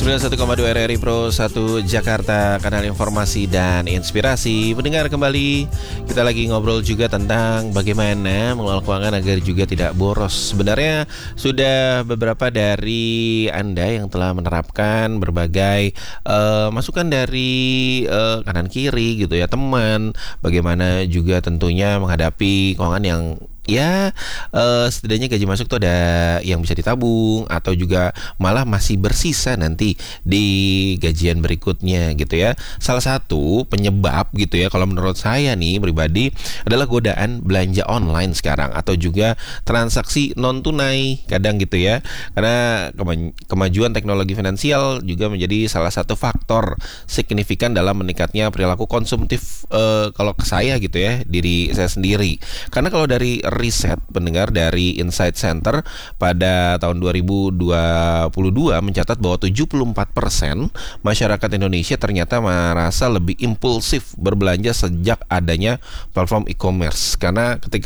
91,2 RRI Pro 1 Jakarta, kanal informasi dan inspirasi. Mendengar kembali, kita lagi ngobrol juga tentang bagaimana mengelola keuangan agar juga tidak boros. Sebenarnya sudah beberapa dari Anda yang telah menerapkan berbagai masukan dari kanan kiri gitu ya, teman. Bagaimana juga tentunya menghadapi keuangan yang setidaknya gaji masuk tuh ada yang bisa ditabung atau juga malah masih bersisa nanti di gajian berikutnya gitu ya. Salah satu penyebab gitu ya kalau menurut saya nih pribadi adalah godaan belanja online sekarang atau juga transaksi non tunai kadang gitu ya. Karena kemajuan teknologi finansial juga menjadi salah satu faktor signifikan dalam meningkatnya perilaku konsumtif kalau ke saya gitu ya, diri saya sendiri. Karena kalau dari riset pendengar dari Insight Center pada tahun 2022 mencatat bahwa 74% masyarakat Indonesia ternyata merasa lebih impulsif berbelanja sejak adanya platform e-commerce. Karena ketika